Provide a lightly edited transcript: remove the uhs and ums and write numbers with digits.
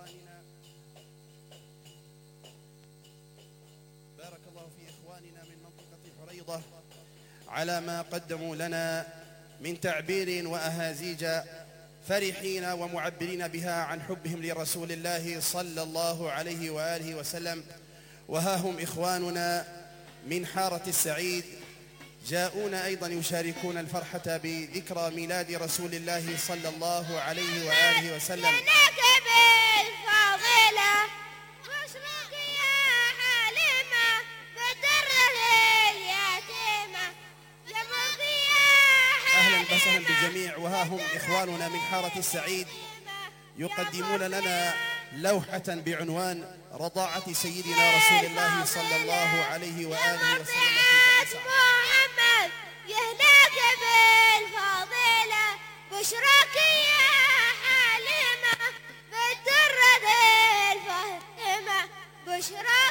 من منطقة حريضة على ما قدموا لنا من تعبير وأهازيج فرحين ومعبرين بها عن حبهم لرسول الله صلى الله عليه وآله وسلم. وها هم إخواننا من حارة السعيد جاءون أيضا يشاركون الفرحة بذكرى ميلاد رسول الله صلى الله عليه وآله وسلم. أهلا وسهلا بالجميع. وها هم إخواننا من حارة السعيد يقدمون لنا لوحة بعنوان رضاعة سيدنا رسول الله صلى الله عليه وآله وسلم. محمد يهناك بالفضيلة بشراك يا حليمة بالدرة الفهمة بشراك